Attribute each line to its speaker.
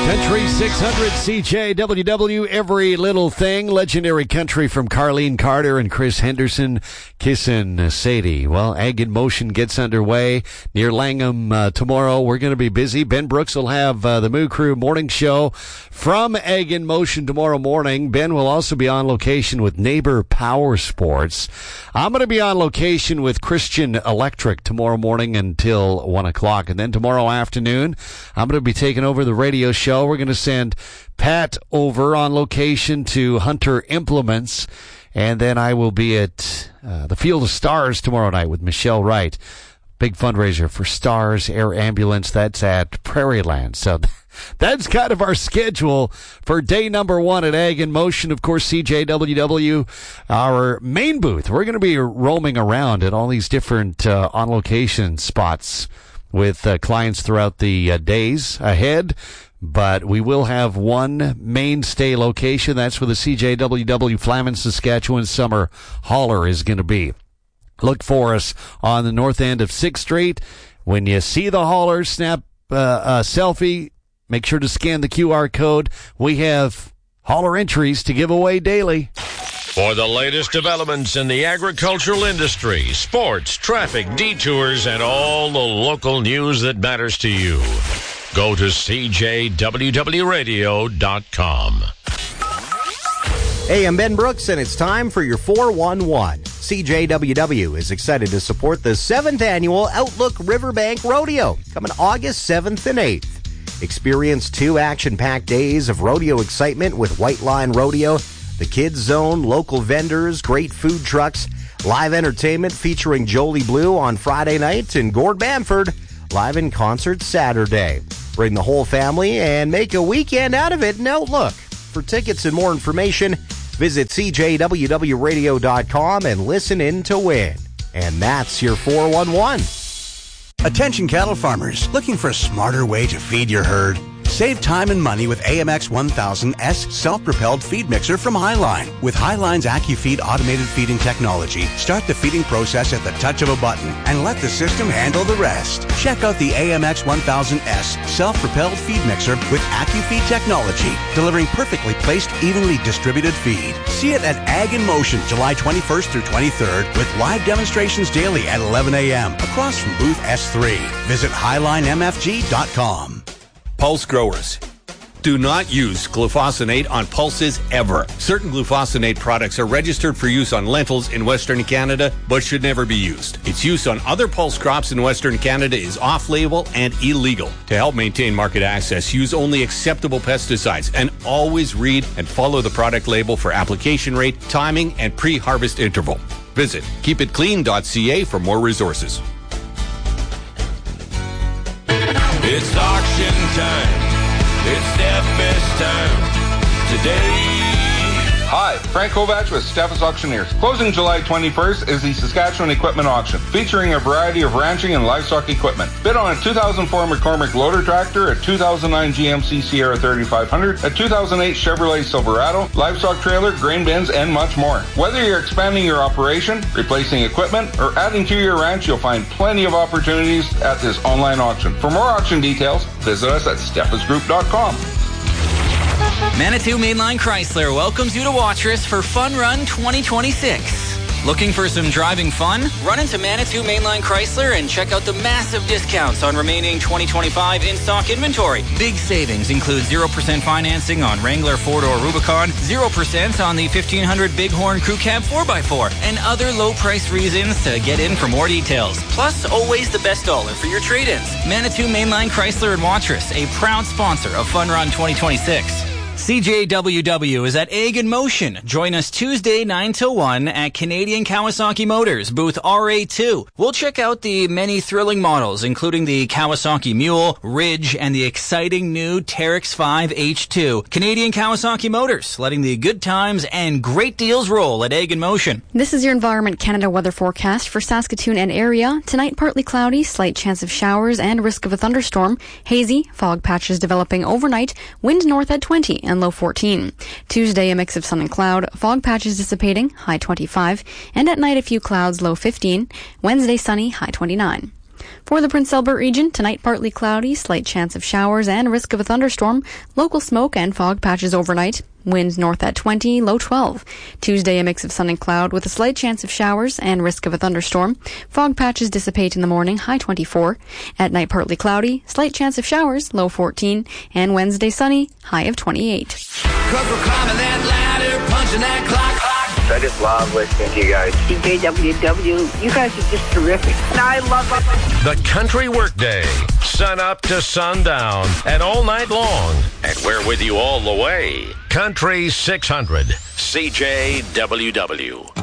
Speaker 1: Country 600 CJWW, Every Little Thing, legendary country from Carlene Carter and Chris Henderson, Kissin' Sadie. Well, Ag in Motion gets underway near Langham tomorrow. We're going to be busy. Ben Brooks will have the Moo Crew morning show from Ag in Motion tomorrow morning. Ben will also be on location with Neighbor Power Sports. I'm going to be on location with Christian Electric tomorrow morning until 1 o'clock. And then tomorrow afternoon, I'm going to be taking over the radio show. We're going to send Pat over on location to Hunter Implements, and then I will be at the Field of Stars tomorrow night with Michelle Wright. Big fundraiser for Stars Air Ambulance. That's at Prairieland. So that's kind of our schedule for day number one at Ag in Motion. Of course, CJWW, our main booth. We're going to be roaming around at all these different on-location spots with clients throughout the days ahead. But we will have one mainstay location. That's where the CJWW Flamin, Saskatchewan Summer Hauler is going to be. Look for us on the north end of 6th Street. When you see the hauler, snap a selfie. Make sure to scan the QR code. We have hauler entries to give away daily.
Speaker 2: For the latest developments in the agricultural industry, sports, traffic, detours, and all the local news that matters to you, go to CJWWRadio.com.
Speaker 3: Hey, I'm Ben Brooks, and it's time for your 411. CJWW is excited to support the 7th annual Outlook Riverbank Rodeo, coming August 7th and 8th. Experience 2 action-packed days of rodeo excitement with White Line Rodeo, the Kids Zone, local vendors, great food trucks, live entertainment featuring Jolie Blue on Friday night, and Gord Bamford live in concert Saturday. Bring the whole family and make a weekend out of it in Outlook. For tickets and more information, visit CJWWRadio.com and listen in to win. And that's your 411.
Speaker 4: Attention cattle farmers, looking for a smarter way to feed your herd? Save time and money with AMX 1000S self-propelled feed mixer from Highline. With Highline's AccuFeed automated feeding technology, start the feeding process at the touch of a button and let the system handle the rest. Check out the AMX 1000S self-propelled feed mixer with AccuFeed technology, delivering perfectly placed, evenly distributed feed. See it at Ag in Motion, July 21st through 23rd, with live demonstrations daily at 11 a.m. across from booth S3. Visit HighlineMFG.com.
Speaker 5: Pulse growers, do not use glufosinate on pulses ever. Certain glufosinate products are registered for use on lentils in Western Canada, but should never be used. Its use on other pulse crops in Western Canada is off-label and illegal. To help maintain market access, use only acceptable pesticides and always read and follow the product label for application rate, timing, and pre-harvest interval. Visit keepitclean.ca for more resources.
Speaker 6: It's auction time. It's Steffes time. Today.
Speaker 7: Hi, Frank Kovac with Steffes Auctioneers. Closing July 21st is the Saskatchewan Equipment Auction, featuring a variety of ranching and livestock equipment. Bid on a 2004 McCormick loader tractor, a 2009 GMC Sierra 3500, a 2008 Chevrolet Silverado, livestock trailer, grain bins, and much more. Whether you're expanding your operation, replacing equipment, or adding to your ranch, you'll find plenty of opportunities at this online auction. For more auction details, visit us at steffesgroup.com.
Speaker 8: Manitou Mainline Chrysler welcomes you to Watrous for Fun Run 2026. Looking for some driving fun? Run into Manitou Mainline Chrysler and check out the massive discounts on remaining 2025 in-stock inventory. Big savings include 0% financing on Wrangler 4-door Rubicon, 0% on the 1500 Bighorn Crew Cab 4x4, and other low-price reasons to get in for more details. Plus, always the best dollar for your trade-ins. Manitou Mainline Chrysler and Watrous, a proud sponsor of Fun Run 2026. CJWW is at Ag in Motion. Join us Tuesday 9 till 1 at Canadian Kawasaki Motors, booth RA2. We'll check out the many thrilling models, including the Kawasaki Mule, Ridge, and the exciting new Teryx 5 H2. Canadian Kawasaki Motors, letting the good times and great deals roll at Ag in Motion.
Speaker 9: This is your Environment Canada weather forecast for Saskatoon and area. Tonight, partly cloudy, slight chance of showers and risk of a thunderstorm. Hazy, fog patches developing overnight, wind north at 20 and low 14. Tuesday, a mix of sun and cloud, fog patches dissipating, high 25, and at night a few clouds, low 15. Wednesday, sunny, high 29. For the Prince Albert region, tonight partly cloudy, slight chance of showers and risk of a thunderstorm, local smoke and fog patches overnight. Winds north at 20, low 12. Tuesday, a mix of sun and cloud with a slight chance of showers and risk of a thunderstorm. Fog patches dissipate in the morning, high 24. At night, partly cloudy, slight chance of showers, low 14. And Wednesday, sunny, high of 28.
Speaker 6: 'Cause we're climbing that ladder, punching that clock.
Speaker 10: I just love listening to you guys. CJWW, you guys are just terrific. And I love it.
Speaker 2: The Country Workday, sun up to sundown and all night long. And we're with you all the way. Country 600, CJWW.